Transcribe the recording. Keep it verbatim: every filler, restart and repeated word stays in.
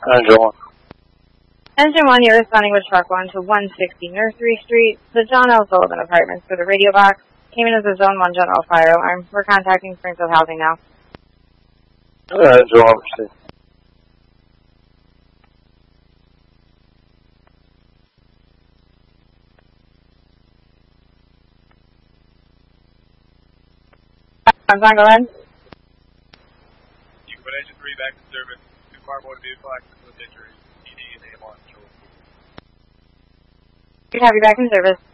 Engine one. Engine one, you're responding with truck one to one sixty Nursery Street. The John L. Sullivan Apartments for the radio box came in as a Zone one general fire alarm. We're contacting Springfield Housing now. Engine one, proceed. I'm sorry, go ahead. You can put engine three back in service. Two car motor vehicle accident with injuries. E D and A M R control. You'd have you back in service.